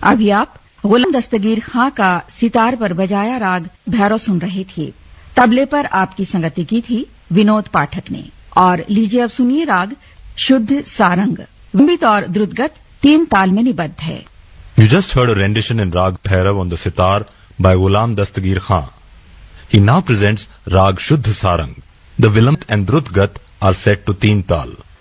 अभी आप गुलाम दस्तगीर खां का सितार पर बजाया राग भैरव सुन रहे थे। तबले पर आपकी संगति की थी विनोद पाठक ने। और लीजिए अब सुनिए राग शुद्ध सारंग। विलंबित और द्रुतगत 3 ताल में निबद्ध है। You just heard a rendition in Rag Bhairav on the sitar by Ghulam Dastagir Khan. He now presents Rag Shuddh Sarang. The Vilamb and Drutgat are set to 3 tal.